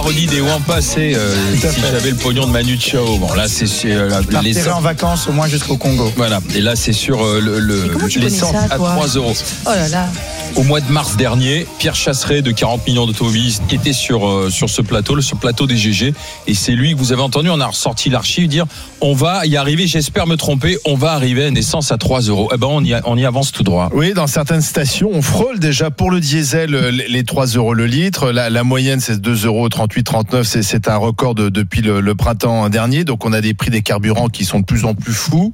Parodie des Wampas, c'est si j'avais le pognon de Manu Chao. Bon, là, c'est les en vacances au moins jusqu'au Congo. Voilà. Et là, c'est sur l'essence à 3 euros. Oh là là. Au mois de mars dernier, Pierre Chasseret de 40 millions d'automobilistes était sur ce plateau des GG. Et c'est lui que vous avez entendu. On a ressorti l'archive dire on va y arriver, j'espère me tromper, on va arriver à une essence à 3 euros. Eh ben, on y avance tout droit. Oui, dans certaines stations, on frôle déjà pour le diesel les 3 euros le litre. La moyenne, c'est 2 euros 38-39. C'est un record depuis le printemps dernier. Donc, on a des prix des carburants qui sont de plus en plus fous.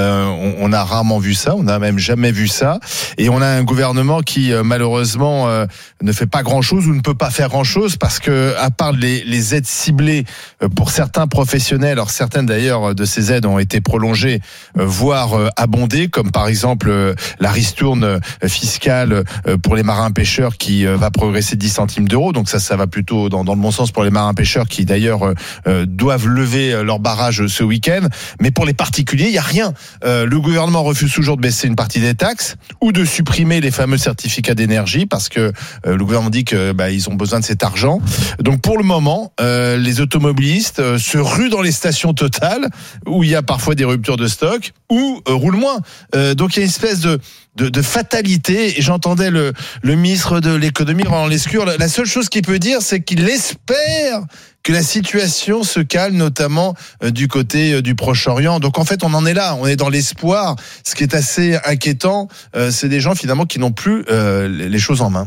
On a rarement vu ça, on n'a même jamais vu ça, et on a un gouvernement qui malheureusement ne fait pas grand-chose ou ne peut pas faire grand-chose parce que à part les aides ciblées pour certains professionnels, alors certaines d'ailleurs de ces aides ont été prolongées, voire abondées, comme par exemple la ristourne fiscale pour les marins pêcheurs qui va progresser de 10 centimes d'euros, donc ça va plutôt dans le bon sens pour les marins pêcheurs qui d'ailleurs doivent lever leur barrage ce week-end, mais pour les particuliers il y a rien. Le gouvernement refuse toujours de baisser une partie des taxes ou de supprimer les fameux certificats d'énergie parce que le gouvernement dit que ils ont besoin de cet argent. Donc pour le moment, les automobilistes se ruent dans les stations Total où il y a parfois des ruptures de stock ou roulent moins. Donc il y a une espèce de fatalité. Et j'entendais le ministre de l'économie, Roland Lescure, la seule chose qu'il peut dire, c'est qu'il espère que la situation se calme, notamment du côté du Proche-Orient. Donc en fait, on en est là, on est dans l'espoir. Ce qui est assez inquiétant, c'est des gens finalement qui n'ont plus les choses en main.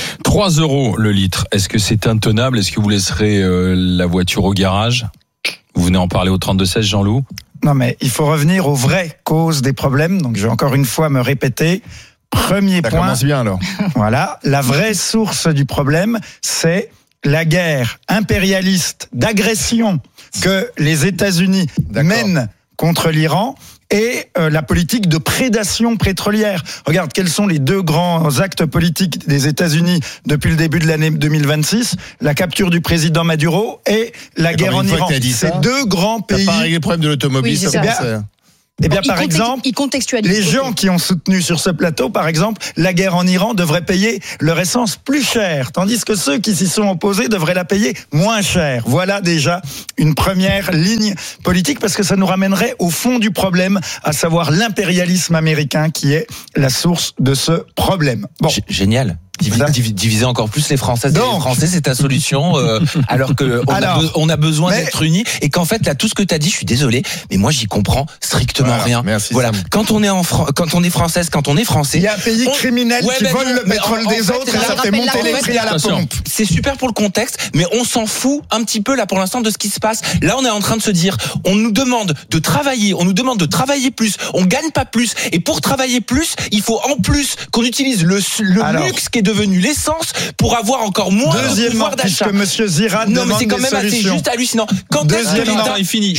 3 euros le litre, est-ce que c'est intenable? Est-ce que vous laisserez la voiture au garage? Vous venez en parler au 32-16, Jean-Loup? Non, mais il faut revenir aux vraies causes des problèmes. Donc, je vais encore une fois me répéter. Premier point. Ça commence bien, alors. Voilà. La vraie source du problème, c'est la guerre impérialiste d'agression que les États-Unis mènent contre l'Iran et la politique de prédation pétrolière. Regarde, quels sont les deux grands actes politiques des États-Unis depuis le début de l'année 2026 ? La capture du président Maduro et la guerre en Iran. Ces deux granns pays. T'as pas réglé le problème de l'automobile, oui, Eh bien, par exemple, les gens qui ont soutenu sur ce plateau, par exemple, la guerre en Iran devrait payer leur essence plus cher, tandis que ceux qui s'y sont opposés devraient la payer moins cher. Voilà déjà une première ligne politique, parce que ça nous ramènerait au fond du problème, à savoir l'impérialisme américain qui est la source de ce problème. Bon. Génial. Diviser encore plus les Françaises et les Français, c'est ta solution, alors que on a besoin d'être unis, et qu'en fait là tout ce que t'as dit, je suis désolé, mais moi j'y comprends strictement rien. Merci, voilà. Sam. Quand on est française, quand on est français, il y a un pays criminel qui vole le pétrole des autres, et ça fait monter les prix à la pompe. C'est super pour le contexte, mais on s'en fout un petit peu là pour l'instant de ce qui se passe. Là, on est en train de se dire, on nous demande de travailler, plus, on gagne pas plus, et pour travailler plus, il faut en plus qu'on utilise le luxe qui est devenu l'essence pour avoir encore moins de pouvoir d'achat. Puisque Monsieur Ziran demande des solutions. Non, mais c'est quand même assez juste hallucinant. Quand est-ce que l'État,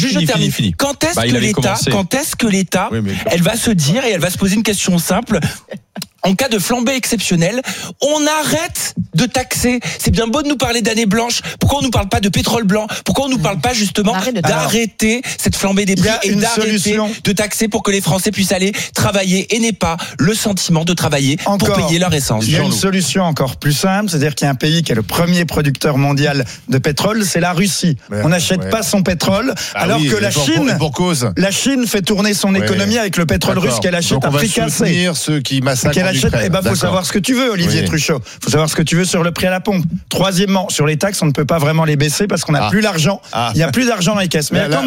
quand est-ce que l'État, elle va se dire et elle va se poser une question simple. En cas de flambée exceptionnelle, on arrête de taxer. C'est bien beau de nous parler d'année blanche. Pourquoi on nous parle pas de pétrole blanc? Pourquoi on nous parle pas justement d'arrêter cette flambée des prix et d'arrêter de taxer pour que les Français puissent aller travailler et n'aient pas le sentiment de travailler pour payer leur essence? Il y a une solution encore plus simple, c'est-à-dire qu'il y a un pays qui est le premier producteur mondial de pétrole, c'est la Russie. On n'achète pas son pétrole, alors que la Chine fait tourner son économie avec le pétrole russe qu'elle achète à prix cassé. Ceux qui massacrent. Faut savoir ce que tu veux, Olivier Truchot. Faut savoir ce que tu veux sur le prix à la pompe. Troisièmement, sur les taxes, on ne peut pas vraiment les baisser parce qu'on n'a plus l'argent. Il y a plus d'argent dans les caisses. Mais il y a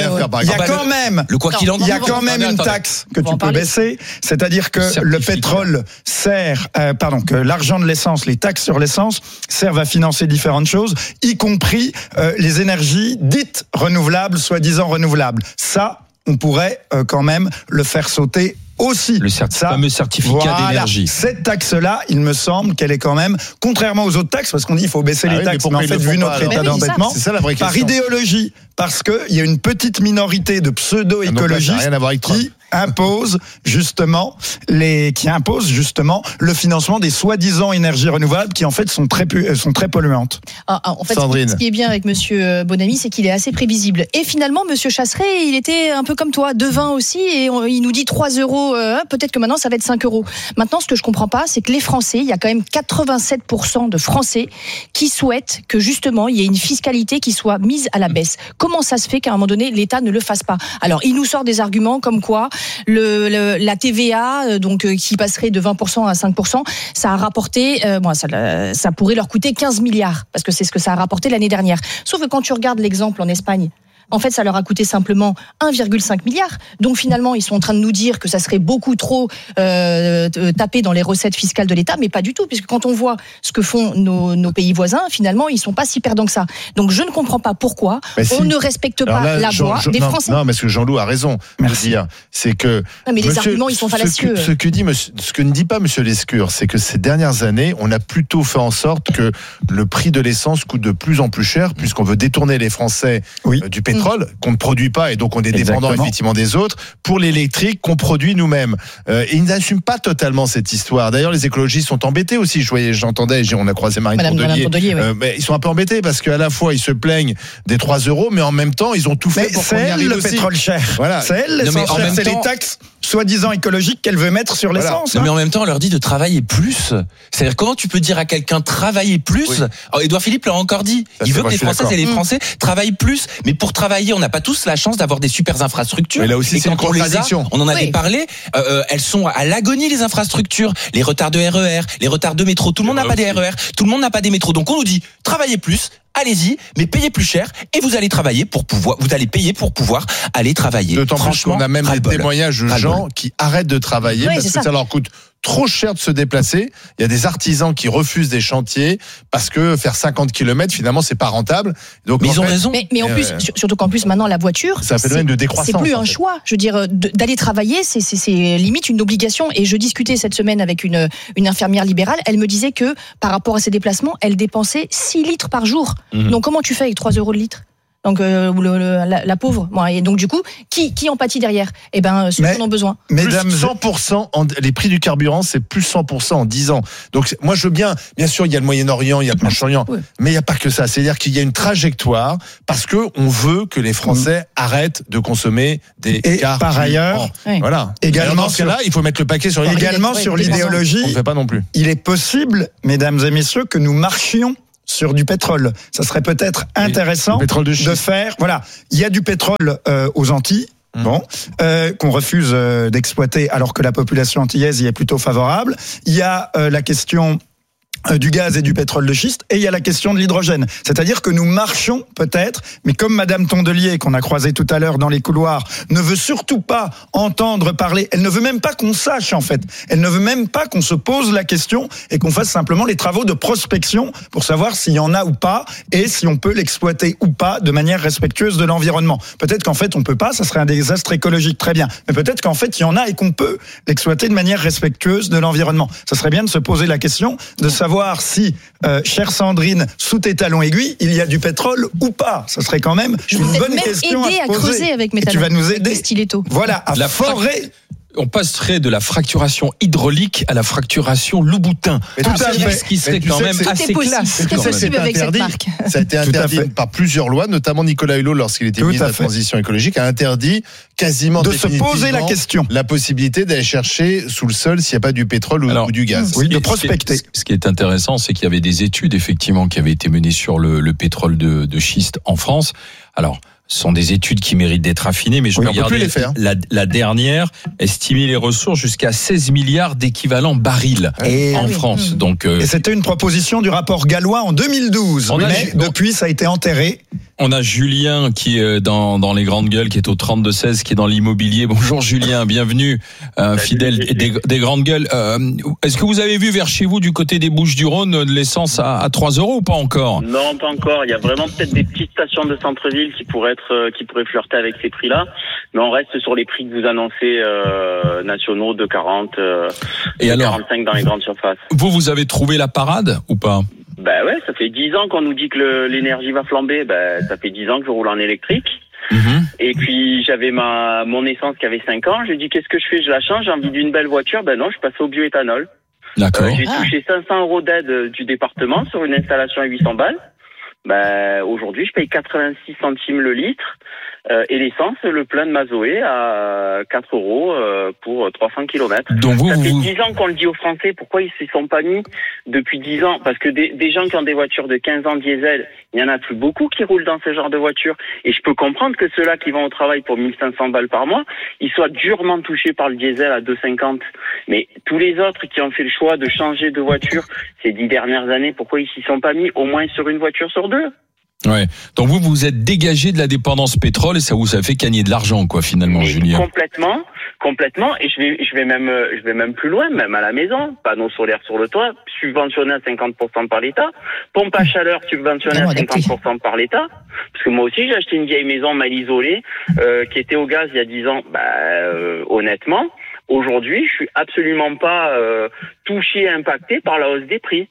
quand même une taxe que tu peux baisser. C'est-à-dire que le pétrole sert, que l'argent de l'essence, les taxes sur l'essence servent à financer différentes choses, y compris les énergies dites renouvelables, soi-disant renouvelables. Ça, on pourrait quand même le faire sauter aussi. Le fameux certificat d'énergie. Cette taxe-là, il me semble qu'elle est quand même, contrairement aux autres taxes, parce qu'on dit qu'il faut baisser les taxes, mais en fait, vu notre état d'endettement, par idéologie, parce qu'il y a une petite minorité de pseudo-écologistes impose justement le financement des soi-disant énergies renouvelables qui en fait sont très polluantes. En fait, Sandrine. ce qui est bien avec Monsieur Bonamy, c'est qu'il est assez prévisible. Et finalement, Monsieur Chasseret, il était un peu comme toi, devin aussi, et il nous dit 3 euros. Peut-être que maintenant, ça va être 5 euros. Maintenant, ce que je comprends pas, c'est que les Français, il y a quand même 87% de Français qui souhaitent que justement, il y ait une fiscalité qui soit mise à la baisse. Comment ça se fait qu'à un moment donné, l'État ne le fasse pas? Alors, il nous sort des arguments comme quoi la TVA, qui passerait de 20% à 5%, ça a rapporté, ça pourrait leur coûter 15 milliards, parce que c'est ce que ça a rapporté l'année dernière. Sauf que quand tu regardes l'exemple en Espagne, en fait, ça leur a coûté simplement 1,5 milliard. Donc finalement, ils sont en train de nous dire que ça serait beaucoup trop tapé dans les recettes fiscales de l'État, mais pas du tout, puisque quand on voit ce que font nos pays voisins, finalement, ils sont pas si perdants que ça. Donc je ne comprends pas pourquoi on ne respecte pas la voix des Français. Non, mais ce que Jean-Loup a raison de dire, c'est que non, mais les arguments, ils sont fallacieux. Ce que ne dit pas Monsieur Lescure, c'est que ces dernières années, on a plutôt fait en sorte que le prix de l'essence coûte de plus en plus cher, puisqu'on veut détourner les Français du pétrole qu'on ne produit pas, et donc on est dépendant effectivement des autres, pour l'électrique qu'on produit nous-mêmes. Et ils n'assument pas totalement cette histoire. D'ailleurs, les écologistes sont embêtés aussi. J'entendais, on a croisé Marine Tourdelier. Mais ils sont un peu embêtés parce qu'à la fois ils se plaignent des 3 euros, mais en même temps ils ont tout fait pour qu'on y arrive aussi. C'est le pétrole cher. Voilà. C'est elle, l'essence chère. C'est les taxes soi-disant écologiques qu'elle veut mettre sur l'essence. Mais en même temps, on leur dit de travailler plus. C'est-à-dire, comment tu peux dire à quelqu'un travailler plus? Alors, Édouard Philippe l'a encore dit. Il veut que les Françaises et les Français travaillent plus. Mais pour travailler, on n'a pas tous la chance d'avoir des super infrastructures. Mais là aussi, c'est une contradiction. On en avait parlé. Elles sont à l'agonie, les infrastructures. Les retards de RER, les retards de métro. Tout le monde n'a pas des RER. Tout le monde n'a pas des métros. Donc, on nous dit, travaillez plus. Allez-y, mais payez plus cher et vous allez payer pour pouvoir aller travailler. D'autant plus qu'on a même des témoignages de gens qui arrêtent de travailler parce que ça leur coûte trop cher de se déplacer. Il y a des artisans qui refusent des chantiers parce que faire 50 km, finalement, c'est pas rentable. Donc, mais ils ont raison. Mais en plus, surtout qu'en plus, maintenant, la voiture, ça fait même de décroissance. C'est plus un choix. Je veux dire, d'aller travailler, c'est limite une obligation. Et je discutais cette semaine avec une infirmière libérale. Elle me disait que, par rapport à ses déplacements, elle dépensait 6 litres par jour. Donc, comment tu fais avec 3 euros le litre? Donc la pauvre. Bon, et donc du coup, qui en pâtit derrière? Eh ben, ceux qui en ont besoin. Mesdames, 100%, les prix du carburant, c'est plus 100% en 10 ans. Donc moi je veux bien sûr il y a le Moyen-Orient, il y a le Proche-Orient, mais il n'y a pas que ça. C'est-à-dire qu'il y a une trajectoire parce que on veut que les Français arrêtent de consommer des carburants. Par ailleurs, voilà. Également là, il faut mettre le paquet sur l'idéologie. On ne fait pas non plus. Il est possible, mesdames et messieurs, que nous marchions sur du pétrole. Ça serait peut-être intéressant de faire. Voilà, il y a du pétrole aux Antilles. Qu'on refuse d'exploiter alors que la population antillaise y est plutôt favorable. Il y a la question du gaz et du pétrole de schiste, et il y a la question de l'hydrogène. C'est-à-dire que nous marchons peut-être, mais comme Madame Tondelier, qu'on a croisée tout à l'heure dans les couloirs, ne veut surtout pas entendre parler, elle ne veut même pas qu'on sache en fait, elle ne veut même pas qu'on se pose la question et qu'on fasse simplement les travaux de prospection pour savoir s'il y en a ou pas et si on peut l'exploiter ou pas de manière respectueuse de l'environnement. Peut-être qu'en fait on peut pas, ça serait un désastre écologique, très bien, mais peut-être qu'en fait il y en a et qu'on peut l'exploiter de manière respectueuse de l'environnement. Ça serait bien de se poser la question de savoir si, chère Sandrine, sous tes talons aiguilles, il y a du pétrole ou pas. Ça serait quand même une bonne question à se poser. Creuser avec mes talons. Tu vas nous aider. Stiletto. Voilà, à forer. On passerait de la fracturation hydraulique à la fracturation Louboutin. Tout à fait. Ce qui serait quand même assez classe. C'est possible avec cette marque. Ça a été interdit par plusieurs lois, notamment Nicolas Hulot, lorsqu'il était ministre de la Transition écologique, a interdit quasiment de se poser la question, la possibilité d'aller chercher sous le sol s'il n'y a pas du pétrole ou du gaz. Oui, de prospecter. Ce qui est intéressant, c'est qu'il y avait des études effectivement qui avaient été menées sur le pétrole de schiste en France. Alors, ce sont des études qui méritent d'être affinées, mais je regardais la dernière estimait les ressources jusqu'à 16 milliards d'équivalents barils en France. Donc, et c'était une proposition du rapport Gallois en 2012. Mais depuis, ça a été enterré. On a Julien qui est dans les grandes gueules, qui est au 32-16, qui est dans l'immobilier. Bonjour Julien, bienvenue, fidèle des grandes gueules. Est-ce que vous avez vu vers chez vous, du côté des Bouches-du-Rhône, de l'essence à 3 € ou pas encore? Non, pas encore. Il y a vraiment peut-être des petites stations de centre-ville qui pourraient flirter avec ces prix-là. Mais on reste sur les prix que vous annoncez nationaux de 40 et 45 dans les grandes surfaces. Vous avez trouvé la parade ou pas? Ouais, ça fait 10 ans qu'on nous dit que l'énergie va flamber. Ça fait 10 ans que je roule en électrique. Et puis j'avais mon essence qui avait 5 ans. Je lui ai dit qu'est-ce que je fais? Je la change, j'ai envie d'une belle voiture. Ben non, je passe au bioéthanol. D'accord. J'ai touché 500 € d'aide du département sur une installation à 800 balles. Ben, aujourd'hui, je paye 86 centimes le litre. Et l'essence, le plein de ma Zoé à 4 € pour 300 km. Donc ça fait 10 ans qu'on le dit aux Français. Pourquoi ils s'y sont pas mis depuis 10 ans? Parce que des gens qui ont des voitures de 15 ans diesel, il y en a plus beaucoup qui roulent dans ce genre de voitures. Et je peux comprendre que ceux-là qui vont au travail pour 1500 balles par mois, ils soient durement touchés par le diesel à 2,50. Mais tous les autres qui ont fait le choix de changer de voiture ces 10 dernières années, pourquoi ils s'y sont pas mis au moins sur une voiture sur deux? Ouais. Donc vous êtes dégagé de la dépendance pétrole et ça vous a fait gagner de l'argent, quoi, finalement, mais Julien. Complètement. Et je vais même plus loin, même à la maison. Panneaux solaires sur le toit, subventionnés à 50% par l'État. Pompe à chaleur subventionnée à 50% par l'État. Parce que moi aussi, j'ai acheté une vieille maison mal isolée, qui était au gaz il y a 10 ans. Honnêtement, aujourd'hui, je suis absolument pas touché, impacté par la hausse des prix.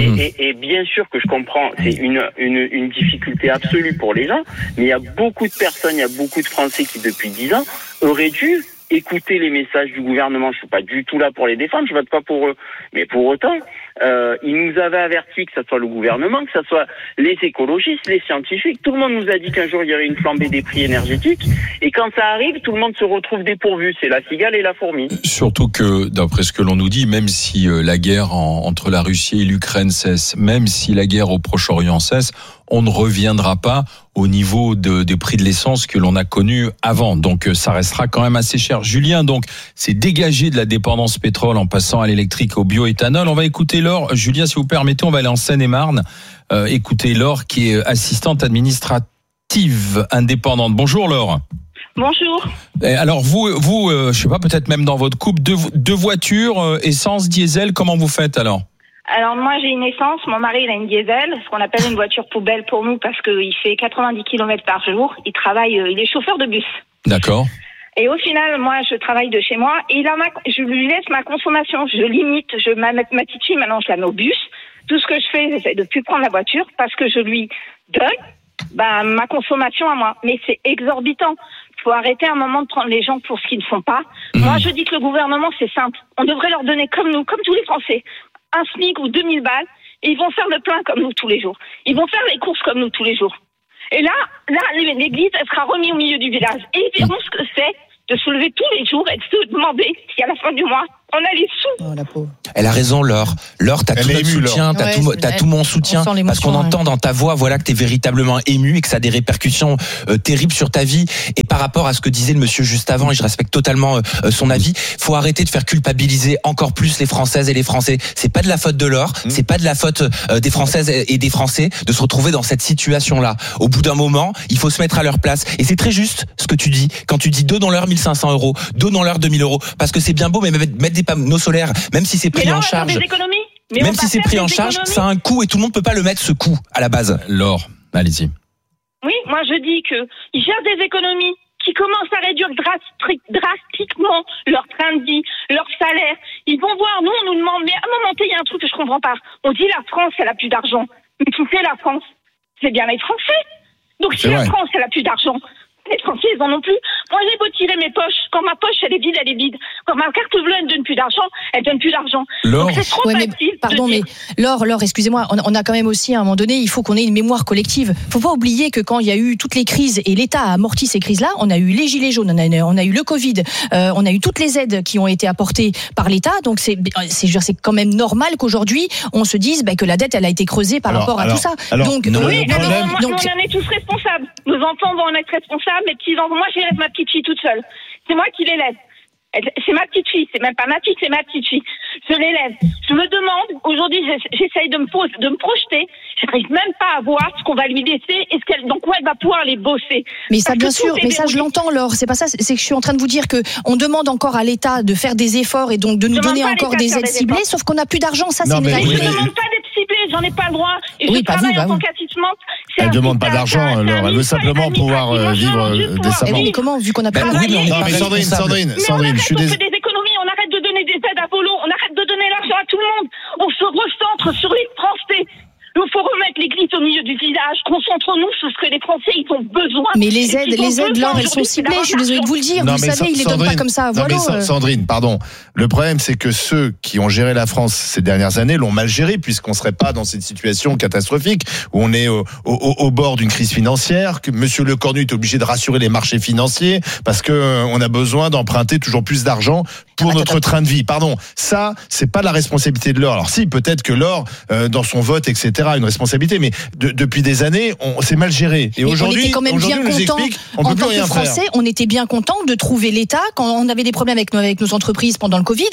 Et bien sûr que je comprends, c'est une difficulté absolue pour les gens, mais il y a beaucoup de personnes, il y a beaucoup de Français qui depuis 10 ans auraient dû écouter les messages du gouvernement. Je suis pas du tout là pour les défendre, je vote pas pour eux. Mais pour autant, ils nous avaient averti, que ce soit le gouvernement, que ce soit les écologistes, les scientifiques. Tout le monde nous a dit qu'un jour il y aurait une flambée des prix énergétiques. Et quand ça arrive, tout le monde se retrouve dépourvu. C'est la cigale et la fourmi. Surtout que, d'après ce que l'on nous dit, même si la guerre entre la Russie et l'Ukraine cesse, même si la guerre au Proche-Orient cesse, on ne reviendra pas au niveau des prix de l'essence que l'on a connu avant. Donc ça restera quand même assez cher. Julien, donc, c'est dégager de la dépendance pétrole en passant à l'électrique, au bioéthanol. On va écouter Laure. Julien, si vous permettez, on va aller en Seine-et-Marne. Écoutez Laure, qui est assistante administrative indépendante. Bonjour Laure. Bonjour. Alors vous, je sais pas, peut-être même dans votre couple, deux voitures, essence, diesel, comment vous faites alors? Alors moi j'ai une essence, mon mari il a une diesel, ce qu'on appelle une voiture poubelle pour nous parce qu'il fait 90 km par jour, il travaille, il est chauffeur de bus. D'accord. Et au final, moi je travaille de chez moi et je lui laisse ma consommation, je limite, ma petite fille maintenant je la mets au bus. Tout ce que je fais, j'essaie de plus prendre la voiture parce que je lui donne ma consommation à moi. Mais c'est exorbitant. Il faut arrêter un moment de prendre les gens pour ce qu'ils ne font pas. Moi je dis que le gouvernement c'est simple, on devrait leur donner comme nous, comme tous les Français, un SMIC ou 2000 balles, et ils vont faire le plein comme nous tous les jours. Ils vont faire les courses comme nous tous les jours. Et là, l'église, elle sera remise au milieu du village. Et ils verront ce que c'est de se lever tous les jours et de se demander si à la fin du mois, on a les sous. Oh, la pauvre. Elle a raison, Laure. Laure, t'as tout notre soutien, t'as tout mon soutien, parce qu'on entend dans ta voix, voilà, que t'es véritablement ému et que ça a des répercussions terribles sur ta vie. Et par rapport à ce que disait le monsieur juste avant, et je respecte totalement son avis, faut arrêter de faire culpabiliser encore plus les Françaises et les Français. C'est pas de la faute de Laure, c'est pas de la faute des Françaises et des Français de se retrouver dans cette situation-là. Au bout d'un moment, il faut se mettre à leur place. Et c'est très juste ce que tu dis. Quand tu dis donnons-leur 1500 €, donnons-leur 2000 €, parce que c'est bien beau, mais mettre des panneaux solaires, même si c'est pris en charge, même si c'est pris en charge, ça a un coût et tout le monde peut pas le mettre ce coût à la base. Laure, allez-y. Oui, moi je dis que ils gèrent des économies qui commencent à réduire drastiquement leur train de vie, leur salaire. Ils vont voir, nous on nous demande, mais à un moment il y a un truc que je comprends pas. On dit la France elle a plus d'argent, mais qui c'est la France? C'est bien les Français. Donc si la France elle a plus d'argent, les Français, ils en ont plus. Moi, j'ai beau tirer mes poches. Quand ma poche, elle est vide, elle est vide. Quand ma carte bleue, elle ne donne plus d'argent, elle donne plus d'argent. Laure. C'est trop facile. Pardon, mais Laure, excusez-moi, on a quand même aussi, à un moment donné, il faut qu'on ait une mémoire collective. Faut pas oublier que quand il y a eu toutes les crises et l'État a amorti ces crises-là, on a eu les gilets jaunes, on a eu le Covid, on a eu toutes les aides qui ont été apportées par l'État. Donc c'est quand même normal qu'aujourd'hui, on se dise que la dette, elle a été creusée par rapport à tout ça. Donc, on en est tous responsables. Nos enfants vont en être responsables, mes petits-enfants. Moi, j'élève ma petite fille toute seule. C'est moi qui l'élève. C'est ma petite fille, c'est même pas ma fille, c'est ma petite fille. Je l'élève. Je me demande, aujourd'hui, j'essaye de me projeter. J'arrive même pas à voir ce qu'on va lui laisser et dans quoi elle va pouvoir aller bosser. Mais ça, bien sûr, mais ça, je l'entends, Laure. C'est pas ça, c'est que je suis en train de vous dire que on demande encore à l'État de faire des efforts et donc de nous donner encore des aides ciblées, sauf qu'on n'a plus d'argent. Ça, c'est une réalité. Je ne demande pas d'être ciblée, j'en ai pas le droit. Et je travaille en tant qu'assistante. Elle ne demande pas d'argent, Laure. Elle veut simplement pouvoir vivre décemment. Mais comment, vu qu'on n'a plus Non, mais Sandrine, je suis désolé. On arrête de donner des aides à volo, on arrête de donner l'argent à tout le monde. On se recentre sur les Français. Il faut remettre l'église au milieu du village, concentrons-nous ce que les Français ils ont besoin. Mais les aides, Laure, elles sont ciblées. Je suis désolée de vous le dire. Vous savez, ils les donnent pas comme ça. Voilà. Sandrine, pardon. Le problème, c'est que ceux qui ont géré la France ces dernières années l'ont mal géré, puisqu'on serait pas dans cette situation catastrophique où on est au bord d'une crise financière, que Monsieur Lecornu est obligé de rassurer les marchés financiers parce que on a besoin d'emprunter toujours plus d'argent pour notre train de vie. Pardon, ça, c'est pas la responsabilité de Laure. Alors si, peut-être que Laure, dans son vote, etc., a une responsabilité, mais depuis des années, on s'est mal géré. Et aujourd'hui, on était quand même bien content. On peut plus rien faire. En tant que Français, on était bien content de trouver l'État quand on avait des problèmes avec nos entreprises pendant le Covid.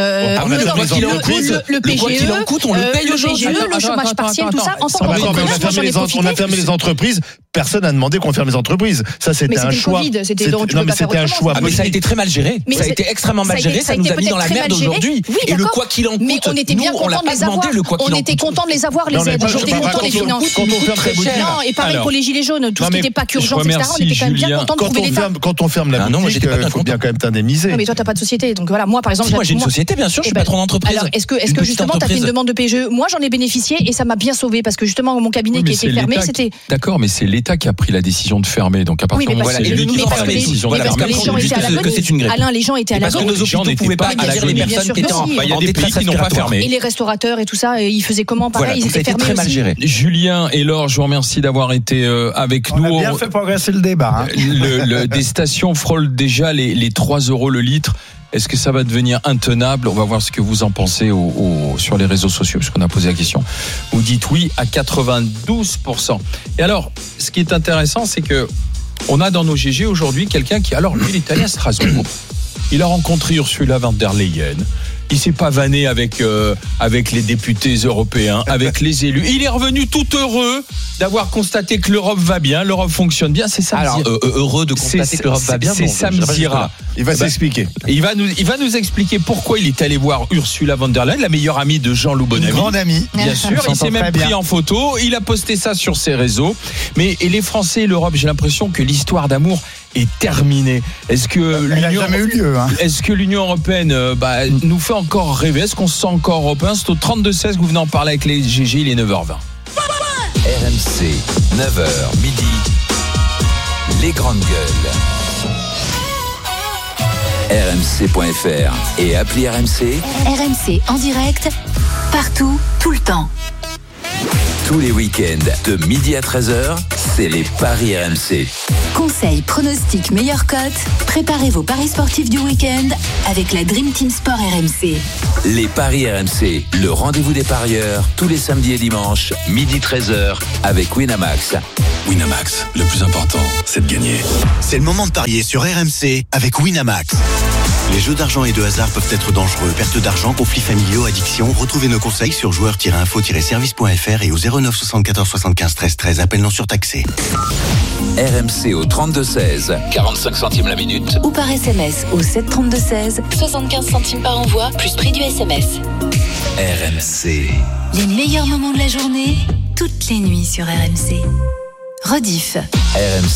Le PGE, quoi qu'il en coûte, on le paye aujourd'hui. Le chômage partiel, tout ça. En tant qu'entrepreneur, on a fermé les entreprises. Personne n'a demandé qu'on ferme les entreprises. Ça, c'était un choix. C'était un choix. Mais ça a été très mal géré. Ça a été extrêmement mal géré. Ça nous a mis dans la merde aujourd'hui. Et le quoi qu'il en coûte, mais on était bien content de les avoir. On était content de les avoir, les aides. On était content des finances. Non, et pareil pour les gilets jaunes. Tout ce qui n'était pas urgence, etc. On était quand même bien content de trouver l'État. Quand on ferme la boutique, il faut bien quand même t'indemniser. Non, mais toi, t'as pas de société. Donc voilà, moi, par exemple. Moi, j'ai une société, bien sûr. Je suis patron d'entreprise. Alors, est-ce que justement, t'as fait une demande de PGE? Moi, j'en ai bénéficié et ça m'a bien sauvé parce que justement, mon cabinet qui était fermé, c'était. D'accord, mais c'est l'État qui a pris la décision de fermer. Donc à partir du moment où c'est lui qui prend la décision de fermer, Alain, les gens étaient à la parce que nos hôpitaux ne pouvaient pas accueillir les personnes qui étaient en détresse qui n'ont pas fermé. Et les restaurateurs et tout ça, ils faisaient comment? Pareil, ils étaient fermés très mal géré. Julien et Laure, je vous remercie d'avoir été avec nous. On a bien fait progresser le débat. Des stations frôlent déjà les 3 € le litre. Est-ce que ça va devenir intenable? On va voir ce que vous en pensez sur les réseaux sociaux, puisqu'on a posé la question. Vous dites oui à 92%. Et alors, ce qui est intéressant, c'est que on a dans nos GG aujourd'hui quelqu'un qui, alors lui, il est allé à Strasbourg. Il a rencontré Ursula von der Leyen. Il s'est pavané avec les députés européens, avec les élus. Il est revenu tout heureux d'avoir constaté que l'Europe va bien, l'Europe fonctionne bien. C'est ça. Alors heureux de constater que l'Europe va bien. C'est Sam Zira. Il va s'expliquer. Il va nous expliquer pourquoi il est allé voir Ursula von der Leyen, la meilleure amie de Jean-Loup Bonamy. Une grande amie. Bien sûr. Il s'est même pris en photo. Il a posté ça sur ses réseaux. Mais les Français et l'Europe, j'ai l'impression que l'histoire d'amour est terminée. Est-ce que elle n'a jamais eu lieu. Est-ce que l'Union européenne nous fait encore rêver? Est-ce qu'on se sent encore européen? C'est au 32-16 que vous venez en parler avec les GG. Il est 9h20. RMC, 9h midi. Les grandes gueules. RMC.fr et appli RMC. RMC en direct, partout, tout le temps. Tous les week-ends, de midi à 13h, c'est les paris RMC. Conseils, pronostics, meilleures cotes. Préparez vos paris sportifs du week-end avec la Dream Team Sport RMC. Les paris RMC, le rendez-vous des parieurs, tous les samedis et dimanches, midi 13h, avec Winamax. Winamax, le plus important, c'est de gagner. C'est le moment de parier sur RMC avec Winamax. Les jeux d'argent et de hasard peuvent être dangereux. Perte d'argent, conflits familiaux, addiction. Retrouvez nos conseils sur joueurs-info-service.fr et au 09 74 75 13 13. Appel non surtaxé. RMC au 32-16, 45 centimes la minute. Ou par SMS au 732-16, 75 centimes par envoi, plus prix du SMS. RMC. Les meilleurs moments de la journée, toutes les nuits sur RMC. Rediff. RMC.